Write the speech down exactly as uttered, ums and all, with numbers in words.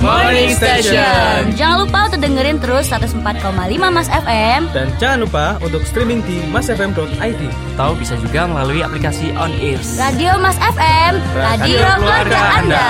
Morning Station. Jangan lupa untuk dengerin terus seratus empat koma lima Mas F M. Dan jangan lupa untuk streaming di masfm dot i d. Atau bisa juga melalui aplikasi On Ears. Radio Mas F M, radio, radio keluarga Anda.